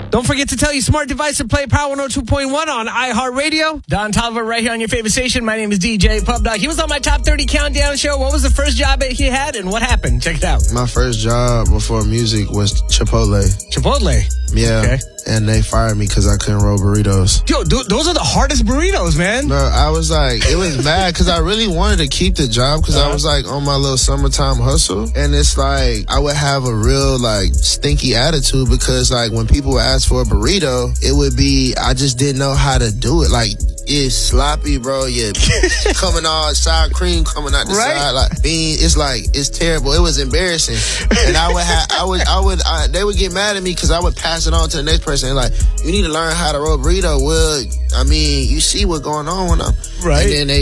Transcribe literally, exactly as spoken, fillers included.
Don't forget to tell your smart device to play Power one oh two point one on iHeartRadio. Don Tolliver right here on your favorite station. My name is D J Pub Dog. He was on my Top thirty Countdown show. What was the first job that he had and what happened? Check it out. My first job before music was Chipotle. Chipotle? Yeah. Okay. And they fired me because I couldn't roll burritos. Yo, th- those are the hardest burritos, man. Bro, I was like, it was mad because I really wanted to keep the job because uh-huh. I was like on my little summertime hustle. And it's like, I would have a real like stinky attitude because like when people would ask for a burrito, it would be, I just didn't know how to do it. Like, it's sloppy, bro. Yeah, coming all sour cream coming out the right? side, like bean. It's like it's terrible. It was embarrassing, and I would have, I would, I would, I, they would get mad at me because I would pass it on to the next person. Like, you need to learn how to roll burrito. Well, I mean, you see what's going on when I'm right, and then they